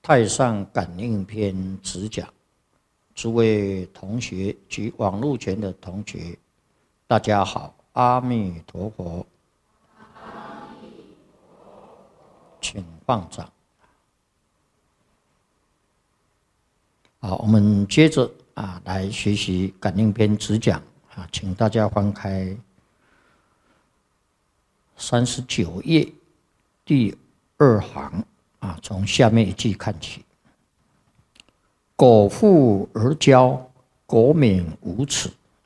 太上感应篇直讲，诸位同学及网络前的同学，大家好，阿弥陀佛，请放掌。好，我们接着来学习感应篇直讲请大家翻开39页第2行从下面一句看起。苟富而骄，苟免无耻。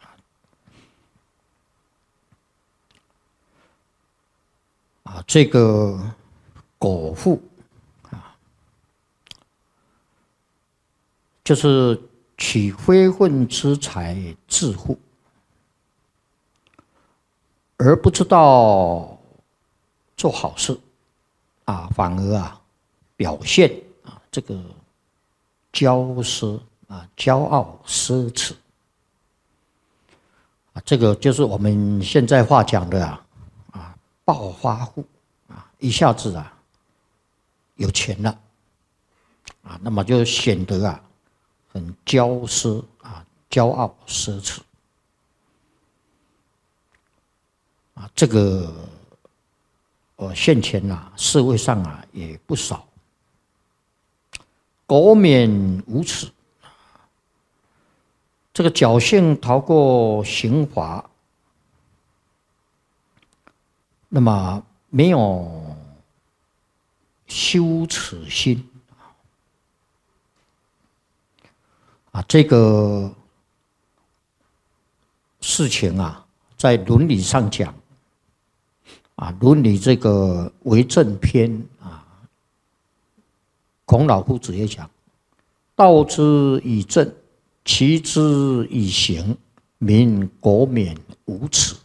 这个苟富就是取非分之财致富，而不知道做好事反而表现这个骄奢骄傲奢侈这个就是我们现在话讲的暴发户一下子有钱了那么就显得很骄奢骄傲奢侈这个现前社会上也不少。苟免无耻，这个侥幸逃过刑罚，那么没有羞耻心这个事情在伦理上讲伦理这个为政篇孔老夫子也讲：道之以政，齐之以刑，民苟免无耻。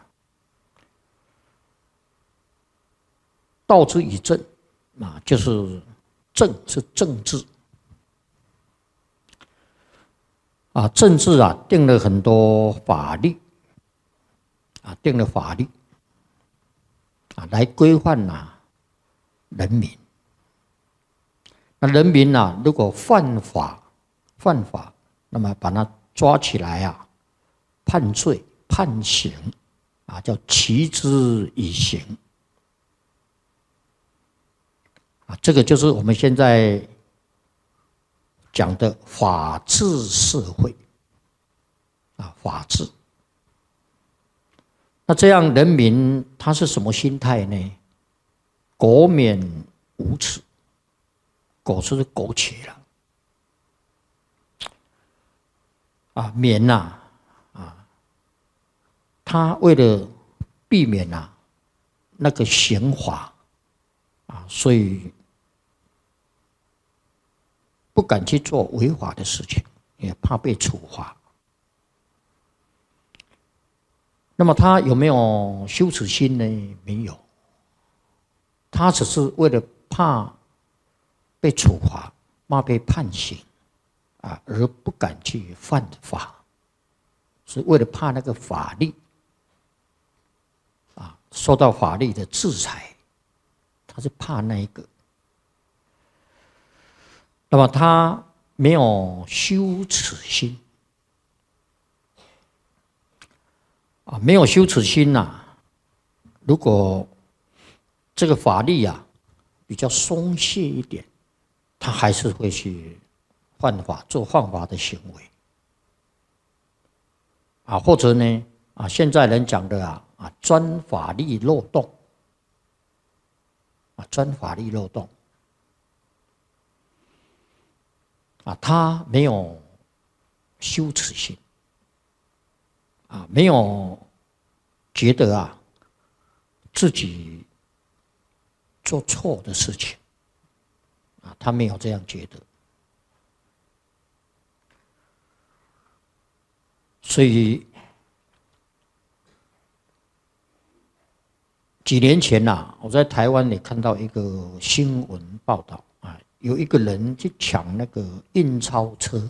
道之以政就是政是政治政治定了很多法律定了法律来规范人民。那人民如果犯法，那么把他抓起来判罪判刑叫齐之以刑这个就是我们现在讲的法治社会法治。那这样人民他是什么心态呢？苟免无耻。苟是苟且了免他为了避免那个刑罚所以不敢去做违法的事情，也怕被处罚。那么他有没有羞耻心呢？没有，他只是为了怕被处罚，怕被判刑而不敢去犯法，是为了怕那个法律受到法律的制裁，他是怕那一个。那么他没有羞耻心没有羞耻心如果这个法律比较松懈一点，他还是会去犯法，做犯法的行为或者呢现在人讲的钻法律漏洞钻法律漏洞他没有羞耻心没有觉得自己做错的事情他没有这样觉得。所以几年前我在台湾也看到一个新闻报道有一个人去抢那个印钞车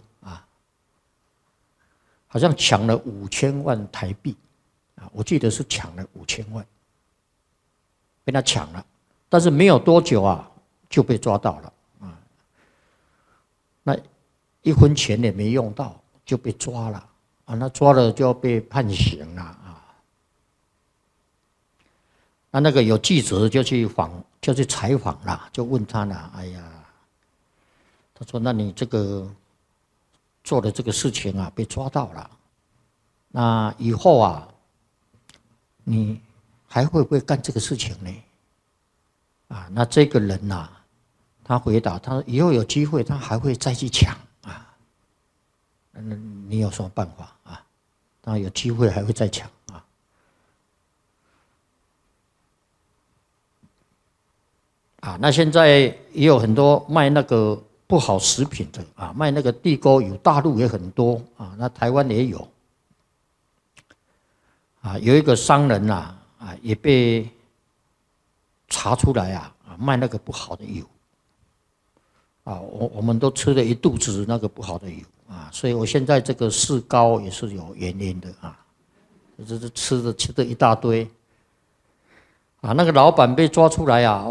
好像抢了5000万台币我记得是抢了5000万，被他抢了，但是没有多久就被抓到了那1分钱也没用到，就被抓了啊！那抓了就要被判刑了啊！那个有记者就去采访了，就问他了，哎呀，他说：“那你这个做的这个事情啊，被抓到了，那以后啊，你还会不会干这个事情呢？”啊，那这个人呐，他回答：“他说以后有机会，他还会再去抢啊。那你有什么办法啊？他有机会还会再抢啊。”啊，那现在也有很多卖那个不好食品的啊，卖那个地沟油，大陆也很多啊，那台湾也有。啊，有一个商人呐，啊，也被查出来啊，卖那个不好的油。啊，我们都吃了一肚子那个不好的油啊，所以我现在这个四高也是有原因的啊，就是吃的一大堆。啊，那个老板被抓出来啊，